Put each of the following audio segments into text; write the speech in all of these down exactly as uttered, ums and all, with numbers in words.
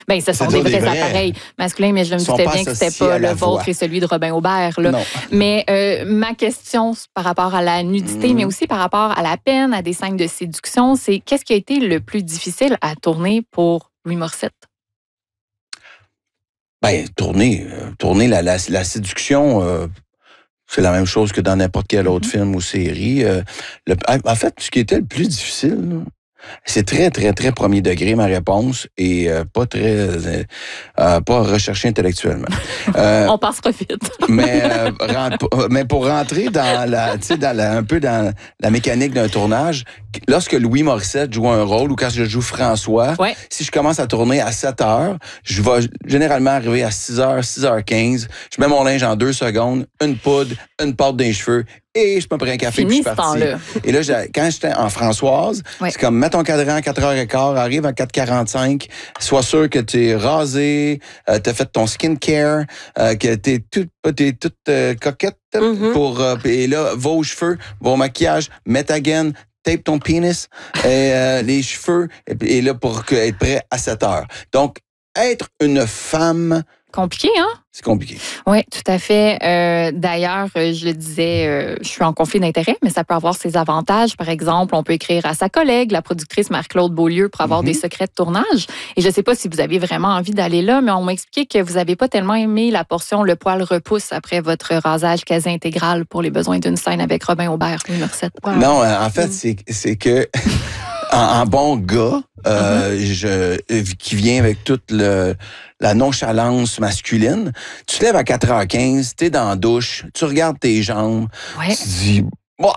Bien, ce sont des vrais, des vrais appareils masculins, mais je me doutais bien que c'était pas le vôtre et celui de Robin Aubert. Là. Non. Mais euh, ma question par rapport à la nudité, mmh. mais aussi par rapport à la peine, à des scènes de séduction, c'est qu'est-ce qui a été le plus difficile à tourner pour Louis Morissette? Bien, tourner, euh, tourner la, la, la séduction... Euh... C'est la même chose que dans n'importe quel autre mm-hmm. film ou série. Euh, le, en fait, ce qui était le plus difficile, là, c'est très, très, très premier degré, ma réponse, et euh, pas très... Euh, euh, pas recherché intellectuellement. Euh, On passera vite. mais, euh, rent, mais pour rentrer dans la, tu sais, dans la, un peu dans la mécanique d'un tournage, lorsque Louis Morissette joue un rôle, ou quand je joue François, ouais. si je commence à tourner à sept heures, je vais généralement arriver à six heures, six heures quinze, je mets mon linge en deux secondes, une poudre, une pâte dans les cheveux, et je me prends un café, Fini puis je suis parti. Là. Et là, quand j'étais en Françoise, ouais. c'est comme, mets ton cadran à quatre heures quinze, arrive à quatre heures quarante-cinq, sois sûr que tu es rasé, euh, tu as fait ton skincare, euh, que tu es toute, t'es toute euh, coquette mm-hmm. pour... Euh, et là, va aux cheveux, va au maquillage, mets ta gaine, tape ton pénis, et, euh, les cheveux, et, et là, pour que, être prêt à sept heures. Donc, être une femme... Compliqué, hein? C'est compliqué. Oui, tout à fait. Euh, d'ailleurs, je le disais, euh, je suis en conflit d'intérêts, mais ça peut avoir ses avantages. Par exemple, on peut écrire à sa collègue, la productrice Marie-Claude Beaulieu, pour avoir mm-hmm. des secrets de tournage. Et je ne sais pas si vous avez vraiment envie d'aller là, mais on m'a expliqué que vous n'avez pas tellement aimé la portion Le poil repousse après votre rasage quasi intégral pour les besoins d'une scène avec Robin Aubert, Louis Morissette. Wow. Non, en fait, mm. c'est, c'est que... En, en bon gars, euh, mm-hmm. je, qui vient avec toute le, la nonchalance masculine, tu te lèves à quatre heures quinze, t'es dans la douche, tu regardes tes jambes, ouais. tu te dis, bah,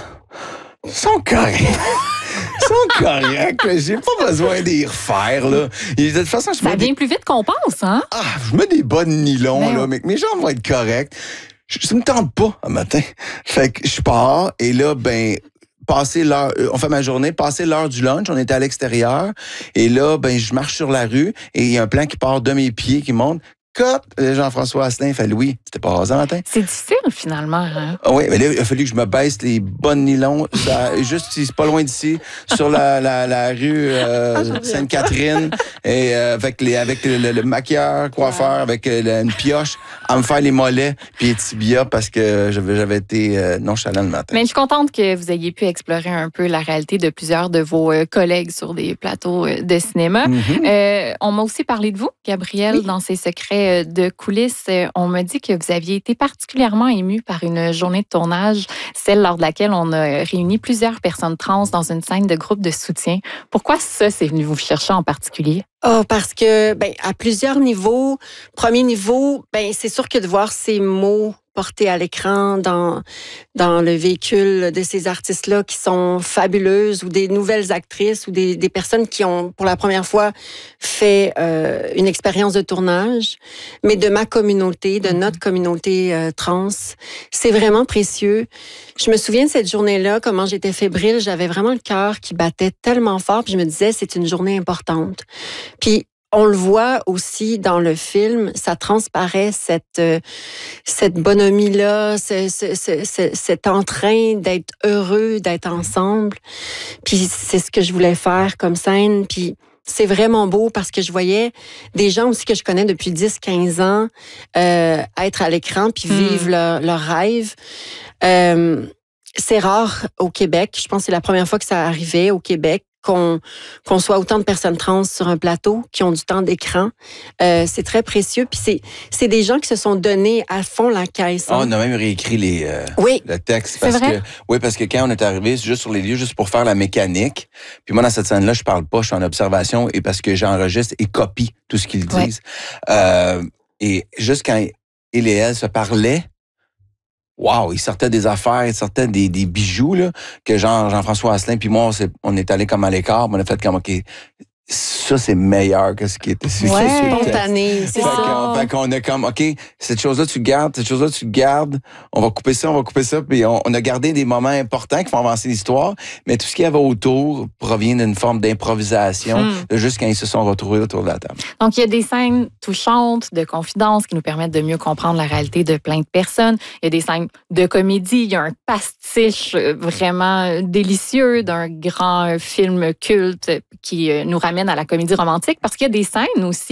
ils sont corrects. Ils sont corrects. J'ai pas besoin d'y refaire, là. Et de toute façon, je Ça vient des... plus vite qu'on pense, hein? Ah, je mets des bas de nylon, mais là, mais mes jambes vont être correctes. Je, ça me tente pas, un matin. Fait que je pars, et là, ben, passer l'heure, on fait ma journée, passer l'heure du lunch, on était à l'extérieur, et là, ben, je marche sur la rue, et il y a un plan qui part de mes pieds, qui monte, cop, Jean-François Asselin fait Louis, c'était pas rasant matin. C'est difficile, finalement, hein? Ah oui, mais là, il a fallu que je me baisse les bonnes nylons, ça, juste, c'est pas loin d'ici, sur la, la, la rue euh, Sainte-Catherine, et euh, avec, les, avec le, le, le maquilleur, coiffeur, ouais. avec euh, une pioche, à me faire les mollets, puis les tibias, parce que j'avais, j'avais été euh, nonchalant le matin. Mais je suis contente que vous ayez pu explorer un peu la réalité de plusieurs de vos euh, collègues sur des plateaux euh, de cinéma. Mm-hmm. Euh, on m'a aussi parlé de vous, Gabrielle, oui. dans ses secrets de coulisses. On m'a dit que vous aviez été particulièrement ému par une journée de tournage, celle lors de laquelle on a réuni plusieurs personnes trans dans une scène de groupe de soutien. Pourquoi ça, c'est venu vous chercher en particulier? Oh, parce que, ben, à plusieurs niveaux. Premier niveau, ben, c'est sûr que de voir ces mots portés à l'écran dans, dans le véhicule de ces artistes-là qui sont fabuleuses, ou des nouvelles actrices, ou des, des personnes qui ont, pour la première fois, fait euh, une expérience de tournage, mais de ma communauté, de notre communauté euh, trans. C'est vraiment précieux. Je me souviens de cette journée-là, comment j'étais fébrile, j'avais vraiment le cœur qui battait tellement fort, puis je me disais, c'est une journée importante. Puis, on le voit aussi dans le film, ça transparaît cette euh, cette bonhomie-là, ce, ce, ce, ce, cet entrain d'être heureux, d'être ensemble. Puis c'est ce que je voulais faire comme scène. Puis c'est vraiment beau parce que je voyais des gens aussi que je connais depuis dix quinze ans euh, être à l'écran puis mmh. vivre leur, leur rêve. Euh, c'est rare au Québec. Je pense que c'est la première fois que ça arrivait au Québec. Qu'on, qu'on soit autant de personnes trans sur un plateau, qui ont du temps d'écran. Euh, c'est très précieux. Puis c'est, c'est des gens qui se sont donnés à fond la caisse. Hein? Oh, on a même réécrit les, euh, oui. le texte. Parce c'est vrai? Que, oui, parce que quand on est arrivé, c'est juste sur les lieux, juste pour faire la mécanique. Puis moi, dans cette scène-là, je parle pas, je suis en observation, et parce que j'enregistre et copie tout ce qu'ils disent. Ouais. Euh, et juste quand il et elle se parlaient, wow, il sortait des affaires, il sortait des, des bijoux, là, que genre Jean-François Asselin, puis moi, on, s'est, on est allé comme à l'écart, on a fait comme, OK, ça, c'est meilleur que ce qui était sur ouais, le texte. Spontané, c'est fait ça. Qu'on, fait qu'on a comme, OK, cette chose-là, tu gardes, cette chose-là, tu gardes, on va couper ça, on va couper ça, puis on, on a gardé des moments importants qui font avancer l'histoire, mais tout ce qu'il y avait autour provient d'une forme d'improvisation, hmm. de juste quand ils se sont retrouvés autour de la table. Donc, il y a des scènes touchantes, de confidences qui nous permettent de mieux comprendre la réalité de plein de personnes. Il y a des scènes de comédie, il y a un pastiche vraiment délicieux d'un grand film culte qui nous ramène à la comédie romantique, parce qu'il y a des scènes aussi